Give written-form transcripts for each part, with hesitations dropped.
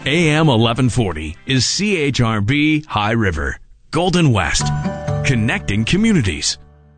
AM 1140 is CHRB High River, Golden West, connecting communities.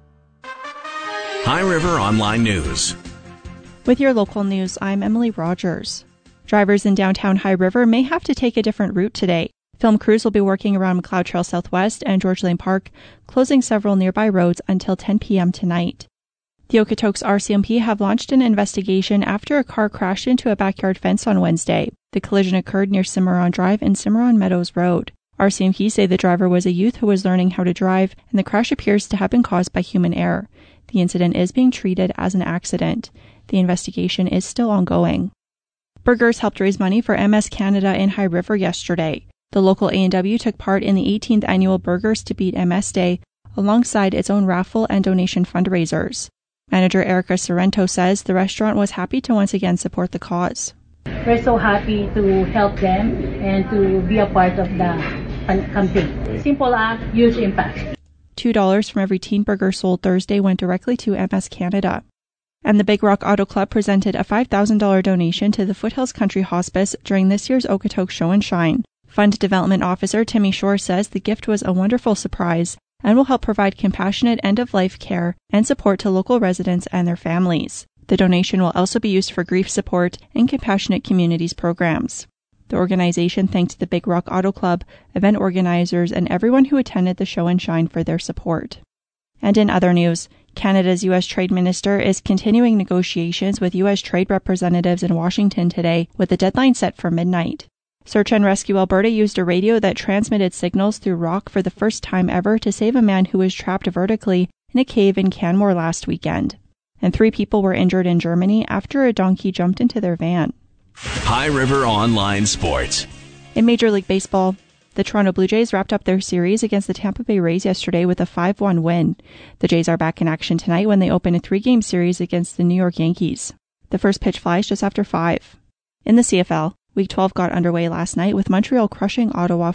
High River Online News. With your local news, I'm Emily Rogers. Drivers in downtown High River may have to take a different route today. Film crews will be working around McLeod Trail Southwest and George Lane Park, closing several nearby roads until 10 p.m. tonight. The Okotoks RCMP have launched an investigation after a car crashed into a backyard fence on Wednesday. The collision occurred near Cimarron Drive and Cimarron Meadows Road. RCMP say the driver was a youth who was learning how to drive, and the crash appears to have been caused by human error. The incident is being treated as an accident. The investigation is still ongoing. Burgers helped raise money for MS Canada in High River yesterday. The local A&W took part in the 18th annual Burgers to Beat MS Day alongside its own raffle and donation fundraisers. Manager Erica Sorrento says the restaurant was happy to once again support the cause. We're so happy to help them and to be a part of the campaign. Simple act, huge impact. $2 from every teen burger sold Thursday went directly to MS Canada. And the Big Rock Auto Club presented a $5,000 donation to the Foothills Country Hospice during this year's Okotoks Show and Shine. Fund Development Officer Timmy Shore says the gift was a wonderful surprise and will help provide compassionate end-of-life care and support to local residents and their families. The donation will also be used for grief support and Compassionate Communities programs. The organization thanked the Big Rock Auto Club, event organizers, and everyone who attended the show and shine for their support. And in other news, Canada's U.S. Trade Minister is continuing negotiations with U.S. trade representatives in Washington today, with a deadline set for midnight. Search and Rescue Alberta used a radio that transmitted signals through rock for the first time ever to save a man who was trapped vertically in a cave in Canmore last weekend. And 3 people were injured in Germany after a donkey jumped into their van. High River Online Sports. In Major League Baseball, the Toronto Blue Jays wrapped up their series against the Tampa Bay Rays yesterday with a 5-1 win. The Jays are back in action tonight when they open a 3-game series against the New York Yankees. The first pitch flies just after 5. In the CFL, Week 12 got underway last night with Montreal crushing Ottawa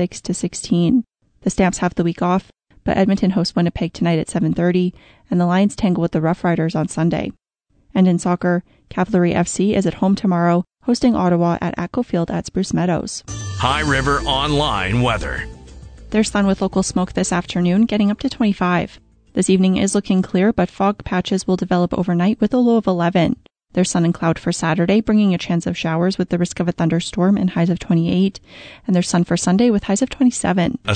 46-16. The Stamps have the week off, but Edmonton hosts Winnipeg tonight at 7:30, and the Lions tangle with the Rough Riders on Sunday. And in soccer, Cavalry FC is at home tomorrow, hosting Ottawa at Atco Field at Spruce Meadows. High River Online Weather. There's sun with local smoke this afternoon, getting up to 25. This evening is looking clear, but fog patches will develop overnight with a low of 11. There's sun and cloud for Saturday, bringing a chance of showers with the risk of a thunderstorm and highs of 28. And there's sun for Sunday with highs of 27.